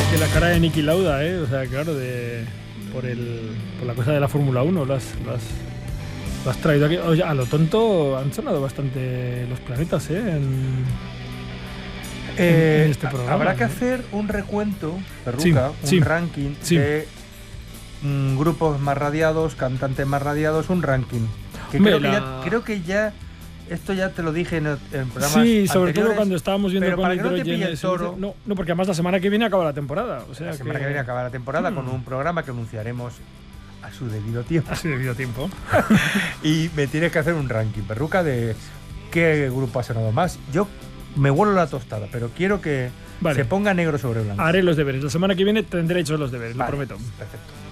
Que la cara de Niki Lauda, o sea, claro, por la cosa de la Fórmula 1 lo has traído aquí. Oye, a lo tonto han sonado bastante los planetas, en este programa. Habrá que hacer un recuento, Perruca, sí, un ranking de grupos más radiados, cantantes más radiados, un ranking. Que creo que ya esto ya te lo dije en programas sí, sobre anteriores, todo cuando estábamos viendo pero con para el que no te pille el toro. No, porque además la semana que viene acaba la temporada. O sea, la semana que viene acaba la temporada con un programa que anunciaremos a su debido tiempo. A su debido tiempo. Y me tienes que hacer un ranking, Perruca, de qué grupo ha sonado más. Yo me huelo la tostada, pero quiero que se ponga negro sobre blanco. Haré los deberes. La semana que viene tendré hechos los deberes, lo prometo. Perfecto.